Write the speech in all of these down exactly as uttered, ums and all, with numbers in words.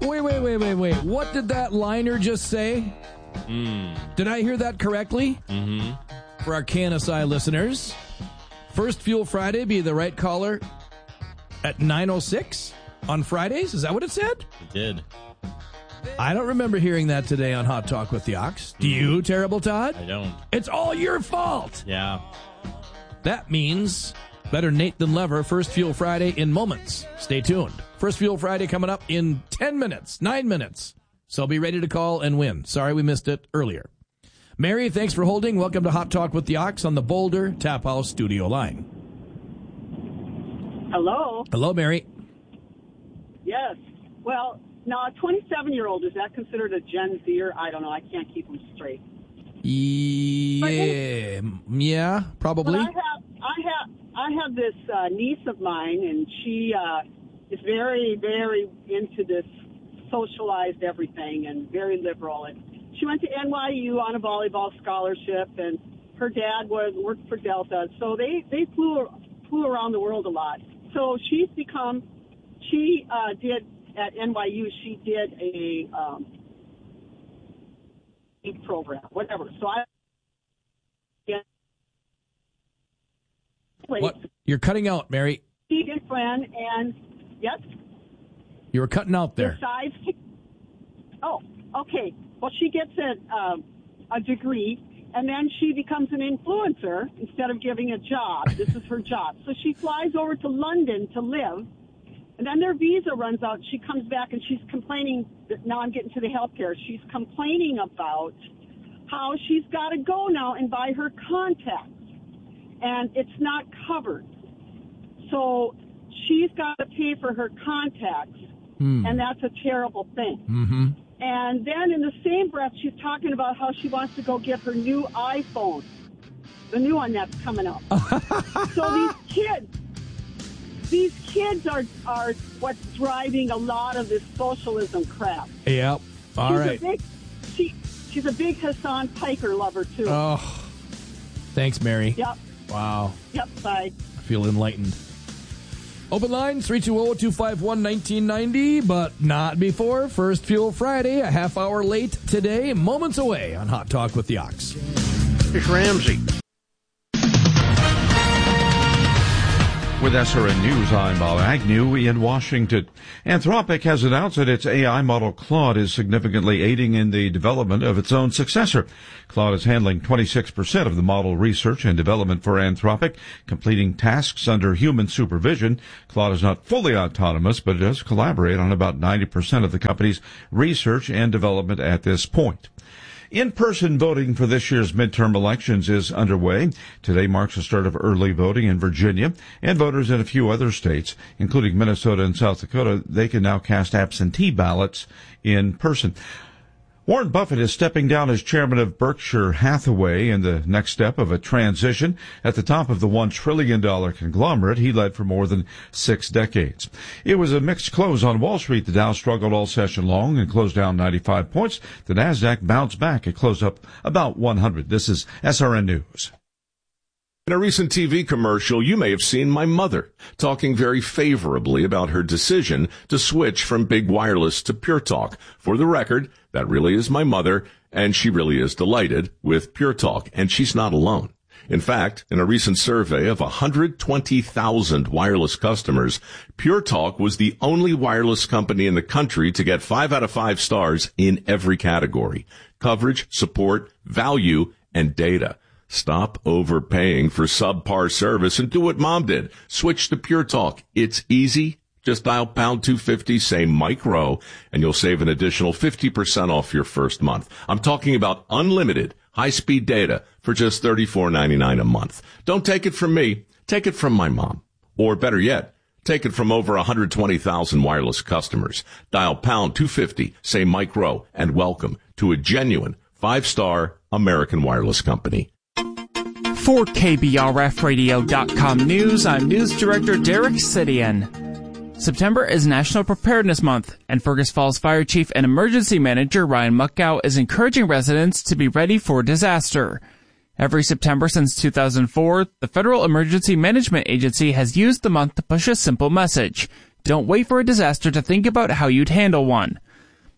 Wait, wait, wait, wait, wait. What did that liner just say? Mm. Did I hear that correctly? Mm-hmm. For our K N S I listeners, First Fuel Friday, be the right caller at nine oh six on Fridays? Is that what it said? It did. I don't remember hearing that today on Hot Talk with the Ox. Do you, Terrible Todd? I don't. It's all your fault. Yeah. That means better Nate than Lever, First Fuel Friday in moments. Stay tuned. First Fuel Friday coming up in ten minutes, nine minutes. So be ready to call and win. Sorry we missed it earlier. Mary, thanks for holding. Welcome to Hot Talk with the Ox on the Boulder Tap House studio line. Hello. Hello, Mary. Yes. Well, now a twenty-seven-year-old, is that considered a Gen Zer? I don't know. I can't keep them straight. Yeah, yeah, probably. But I have, I have, I have this uh, niece of mine, and she uh, is very, very into this socialized everything and very liberal. And she went to N Y U on a volleyball scholarship, and her dad was worked for Delta, so they they flew flew around the world a lot. So she's become, she uh, did at N Y U, she did a um, program, whatever. So I. Yeah. What? You're cutting out, Mary. She and friend, and yes. You were cutting out there. Decides to, oh, okay. Well, she gets a um, a degree, and then she becomes an influencer instead of giving a job. This is her job. So she flies over to London to live, and then their visa runs out. She comes back, and she's complaining. That, now I'm getting to the healthcare. She's complaining about how she's got to go now and buy her contacts, and it's not covered. So she's got to pay for her contacts, mm. and that's a terrible thing. Mm-hmm. And then in the same breath, she's talking about how she wants to go get her new iPhone, the new one that's coming out. So these kids, these kids are, are what's driving a lot of this socialism crap. Yep. All she's right. A big, she, she's a big Hassan Piker lover, too. Oh, thanks, Mary. Yep. Wow. Yep, bye. I feel enlightened. Open lines, three two zero, two five one, one nine nine zero, but not before First Fuel Friday, a half hour late today, moments away on Hot Talk with the Ox. Here's Ramsey. With S R N News, I'm Bob Agnew in Washington. Anthropic has announced that its A I model Claude is significantly aiding in the development of its own successor. Claude is handling twenty-six percent of the model research and development for Anthropic, completing tasks under human supervision. Claude is not fully autonomous, but it does collaborate on about ninety percent of the company's research and development at this point. In-person voting for this year's midterm elections is underway. Today marks the start of early voting in Virginia, and voters in a few other states, including Minnesota and South Dakota, they can now cast absentee ballots in person. Warren Buffett is stepping down as chairman of Berkshire Hathaway in the next step of a transition. At the top of the one trillion dollars conglomerate he led for more than six decades. It was a mixed close on Wall Street. The Dow struggled all session long and closed down ninety-five points. The Nasdaq bounced back. It closed up about one hundred. This is S R N News. In a recent T V commercial, you may have seen my mother talking very favorably about her decision to switch from Big Wireless to Pure Talk. For the record, that really is my mother, and she really is delighted with Pure Talk, and she's not alone. In fact, in a recent survey of one hundred twenty thousand wireless customers, Pure Talk was the only wireless company in the country to get five out of five stars in every category: coverage, support, value, and data. Stop overpaying for subpar service and do what Mom did. Switch to Pure Talk. It's easy. Just dial pound two fifty, say micro, and you'll save an additional fifty percent off your first month. I'm talking about unlimited high-speed data for just thirty-four ninety-nine a month. Don't take it from me. Take it from my mom. Or better yet, take it from over one hundred twenty thousand wireless customers. Dial pound two fifty, say micro, and welcome to a genuine five-star American wireless company. For K B R F radio dot com News, I'm News Director Derek Sidian. September is National Preparedness Month, and Fergus Falls Fire Chief and Emergency Manager Ryan Muckow is encouraging residents to be ready for disaster. Every September since two thousand four, the Federal Emergency Management Agency has used the month to push a simple message. Don't wait for a disaster to think about how you'd handle one.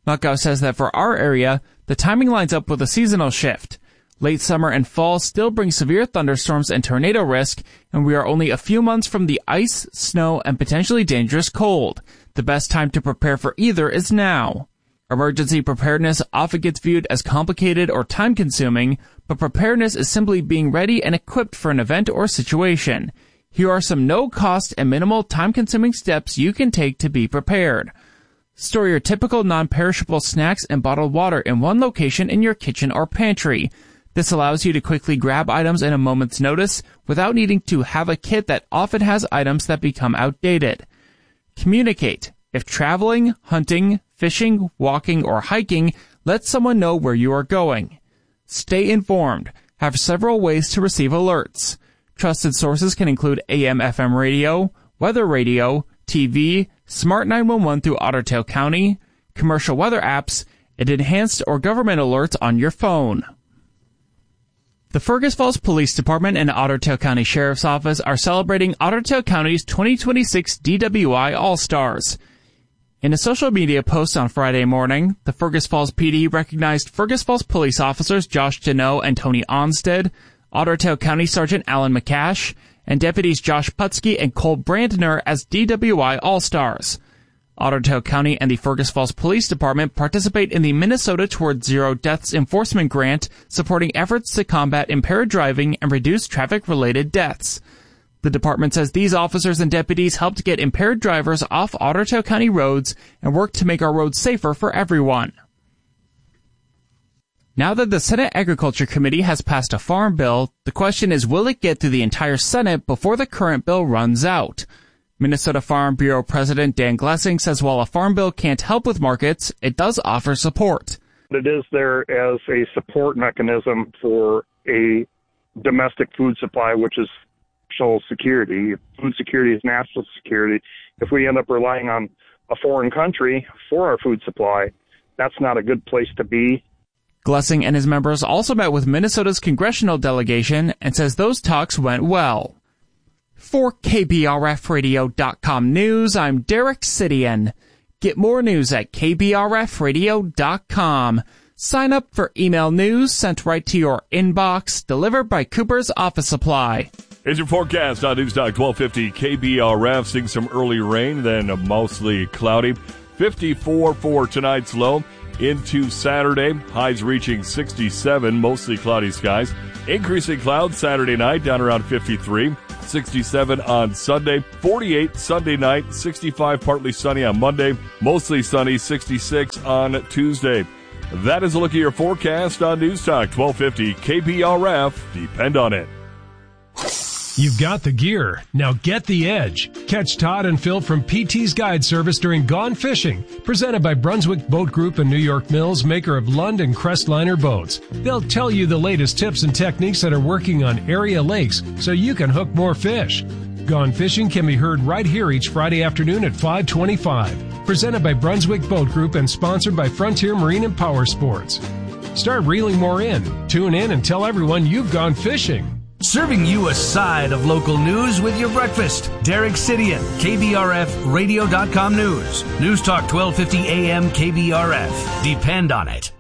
Muckow says that for our area, the timing lines up with a seasonal shift. Late summer and fall still bring severe thunderstorms and tornado risk, and we are only a few months from the ice, snow, and potentially dangerous cold. The best time to prepare for either is now. Emergency preparedness often gets viewed as complicated or time-consuming, but preparedness is simply being ready and equipped for an event or situation. Here are some no-cost and minimal time-consuming steps you can take to be prepared. Store your typical non-perishable snacks and bottled water in one location in your kitchen or pantry. This allows you to quickly grab items in a moment's notice without needing to have a kit that often has items that become outdated. Communicate. If traveling, hunting, fishing, walking, or hiking, let someone know where you are going. Stay informed. Have several ways to receive alerts. Trusted sources can include A M F M radio, weather radio, T V, Smart nine one one through Otter Tail County, commercial weather apps, and enhanced or government alerts on your phone. The Fergus Falls Police Department and Otter Tail County Sheriff's Office are celebrating Otter Tail County's twenty twenty-six D W I All-Stars. In a social media post on Friday morning, the Fergus Falls P D recognized Fergus Falls police officers Josh Deneau and Tony Onstead, Otter Tail County Sergeant Alan McCash, and deputies Josh Putsky and Cole Brandner as D W I All-Stars. Otter Tail County and the Fergus Falls Police Department participate in the Minnesota Towards Zero Deaths Enforcement Grant, supporting efforts to combat impaired driving and reduce traffic-related deaths. The department says these officers and deputies helped get impaired drivers off Otter Tail County roads and work to make our roads safer for everyone. Now that the Senate Agriculture Committee has passed a farm bill, the question is, will it get through the entire Senate before the current bill runs out? Minnesota Farm Bureau President Dan Glessing says while a farm bill can't help with markets, it does offer support. It is there as a support mechanism for a domestic food supply, which is national security. Food security is national security. If we end up relying on a foreign country for our food supply, that's not a good place to be. Glessing and his members also met with Minnesota's congressional delegation and says those talks went well. For K B R F radio dot com News, I'm Derek Sidian. Get more news at K B R F radio dot com. Sign up for email news sent right to your inbox, delivered by Cooper's Office Supply. Here's your forecast on News Talk twelve fifty K B R F. Seeing some early rain, then mostly cloudy. fifty-four for tonight's low. Into Saturday, highs reaching sixty-seven, mostly cloudy skies. Increasing clouds Saturday night, down around fifty-three. sixty-seven on Sunday, forty-eight Sunday night, sixty-five partly sunny on Monday, mostly sunny, sixty-six on Tuesday. That is a look at your forecast on News Talk twelve fifty K B R F. Depend on it. You've got the gear. Now get the edge. Catch Todd and Phil from P T's Guide Service during Gone Fishing, presented by Brunswick Boat Group and New York Mills, maker of Lund and Crestliner boats. They'll tell you the latest tips and techniques that are working on area lakes so you can hook more fish. Gone Fishing can be heard right here each Friday afternoon at five twenty-five. Presented by Brunswick Boat Group and sponsored by Frontier Marine and Power Sports. Start reeling more in. Tune in and tell everyone you've gone fishing. Serving you a side of local news with your breakfast. Derek Sidian, K B R F radio dot com News. News Talk twelve fifty A M K B R F. Depend on it.